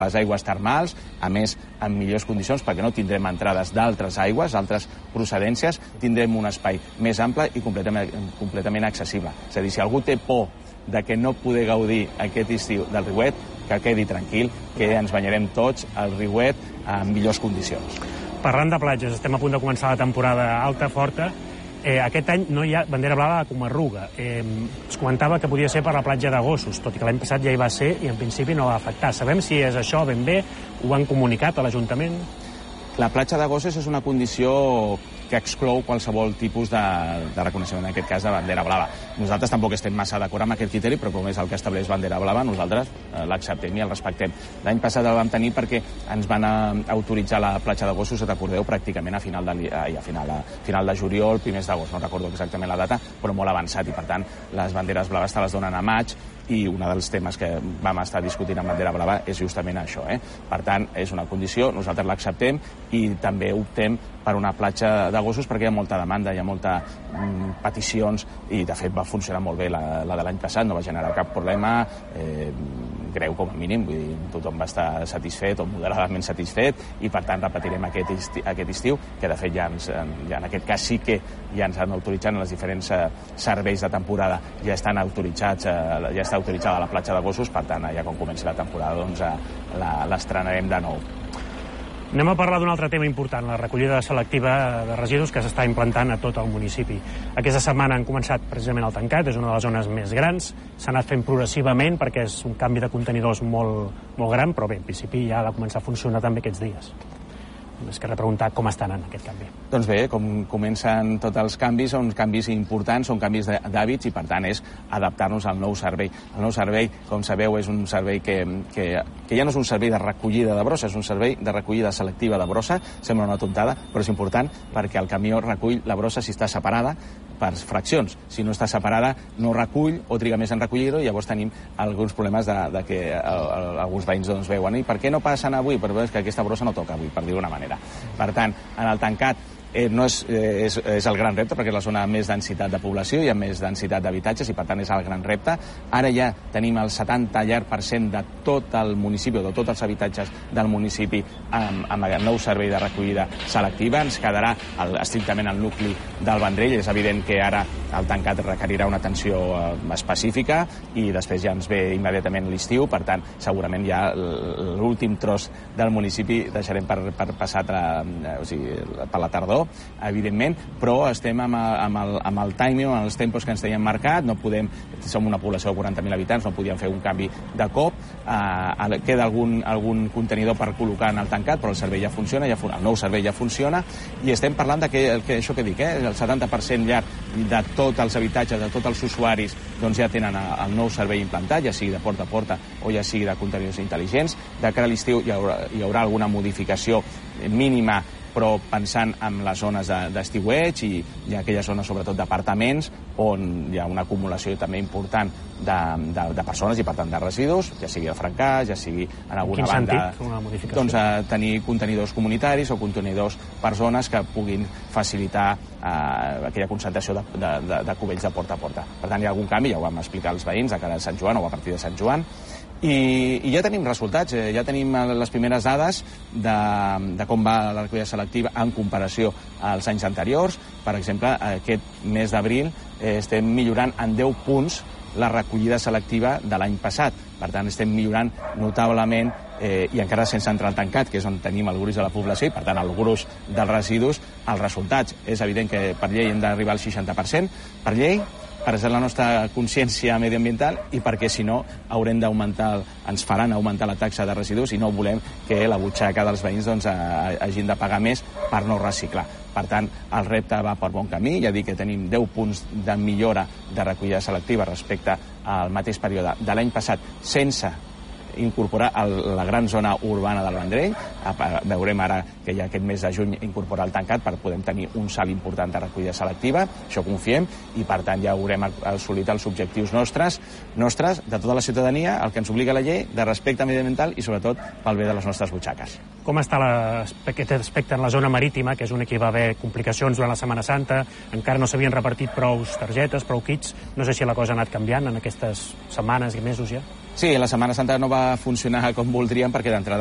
les aigües termals, a més, en millors condicions, perquè no tindrem entrades d'altres aigües, altres procedències, tindrem un espai més ample i completament accessible. És a dir, si algú té por de que no poder gaudir aquest estiu del riuet, que quedi tranquil, que ens banyarem tots al riuet en millors condicions. Parlant de platges, estem a punt de començar la temporada alta, forta. Aquest any no hi ha bandera blava a Comarruga. Es comentava que podia ser per la platja de Gossos, tot i que l'any passat ja hi va ser i en principi no va afectar. Sabem si és això ben bé? Ho han comunicat a l'Ajuntament? La platja de Gossos és una condició que exclou qualsevol tipus de reconeixement, en aquest cas de bandera blava. Nosaltres tampoc estem massa d'acord amb aquest criteri, però com és el que estableix bandera blava, nosaltres l'acceptem i el respectem. L'any passat el vam tenir perquè ens van autoritzar la platja de Gossos, recordeu, pràcticament a final de juliol, primers d'agost, no recordo exactament la data, però molt avançat, i per tant les banderes blaves te les donen a maig, i un dels temes que vam estar discutint amb bandera blava és justament això. Per tant, és una condició, nosaltres l'acceptem i també optem per una platja de Gossos perquè hi ha molta demanda, hi ha moltes peticions i de fet va funcionar molt bé la de l'any passat, no va generar cap problema greu com a mínim, vull dir, tothom va estar satisfet o moderadament satisfet i per tant repetirem aquest estiu, que de fet ja en aquest cas sí que ja ens han autoritzat en els diferents serveis de temporada, ja estan autoritzats, ja està autoritzada la platja de Gossos, per tant ja quan comenci la temporada doncs l'estrenarem de nou. Anem a parlar d'un altre tema important, la recollida selectiva de residus que s'està implantant a tot el municipi. Aquesta setmana han començat precisament al Tancat, és una de les zones més grans, s'ha anat fent progressivament perquè és un canvi de contenidors molt gran, però bé, en principi ja ha de començar a funcionar també aquests dies. Més que repreguntar com està anant aquest canvi. Doncs bé, com comencen tots els canvis, són canvis importants, són canvis d'hàbits i per tant és adaptar-nos al nou servei. El nou servei, com sabeu, és un servei que ja no és un servei de recollida de brossa, és un servei de recollida selectiva de brossa, sembla una tontada, però és important perquè el camió recull la brossa si està separada per fraccions. Si no està separada, no recull o triga més en recollir-ho i llavors tenim alguns problemes de que alguns veïns doncs veuen i per què no passen avui? Però és que aquesta brossa no toca avui, per dir-ho d'una manera. Per tant, en el Tancat no és el gran repte perquè és la zona amb més densitat de població i amb més densitat d'habitatges i per tant és el gran repte. Ara ja tenim el 70% de tot el municipi o de tots els habitatges del municipi amb el nou servei de recollida selectiva. Ens quedarà estrictament el nucli del Vendrell. És evident que ara el Tancat requerirà una atenció específica i després ja ens ve immediatament l'estiu, per tant segurament ja l'últim tros del municipi deixarem per passar per la tardor, evidentment, però estem amb el timing, amb els tempos que ens teníem marcat, no podem, som una població de 40.000 habitants, no podíem fer un canvi de cop, queda algun contenidor per col·locar en el Tancat, però el servei ja funciona, el nou servei ja funciona, i estem parlant això que dic, el 70% ja de tots els habitatges, de tots els usuaris, doncs ja tenen el nou servei implantat, ja sigui de porta a porta o ja sigui de contenidors intel·ligents. De cara a l'estiu hi haurà alguna modificació mínima, però pensant en les zones d'estiueig i aquelles zones sobretot d'apartaments on hi ha una acumulació també important de persones i per tant de residus, ja sigui a Francàs, ja sigui en alguna banda. En quin sentit, una modificació? Doncs tenir contenidors comunitaris o contenidors per zones que puguin facilitar aquella concentració de cubells de porta a porta. Per tant, hi ha algun canvi, ja ho vam explicar als veïns de cara a Sant Joan o a partir de Sant Joan, i ja tenim resultats, ja tenim les primeres dades de com va la recollida selectiva en comparació als anys anteriors. Per exemple, aquest mes d'abril estem millorant en 10 punts la recollida selectiva de l'any passat. Per tant, estem millorant notablement i encara sense entrar al Tancat, que és on tenim el gruix de la població i, per tant, el gruix dels residus, els resultats. És evident que per llei hem d'arribar al 60%, per llei, per ser la nostra consciència mediambiental i perquè, si no, ens faran augmentar la taxa de residus i no volem que la butxaca dels veïns hagin de pagar més per no reciclar. Per tant, el repte va per bon camí. Ja dic que tenim 10 punts de millora de recollida selectiva respecte al mateix període de l'any passat, sense incorporar la gran zona urbana del Vendrell. Veurem ara que ja aquest mes de juny incorporar el Tancat per poder tenir un salt important de recollida selectiva, això confiem, i per tant ja haurem assolit els objectius nostres, de tota la ciutadania, el que ens obliga la llei, de respecte mediambiental i sobretot pel bé de les nostres butxaques. Com està aquest aspecte en la zona marítima, que és on hi va haver complicacions durant la Setmana Santa, encara no s'havien repartit prou targetes, prou kits, no sé si la cosa ha anat canviant en aquestes setmanes i mesos ja? Sí, la Setmana Santa no va funcionar com voldríem perquè d'entrada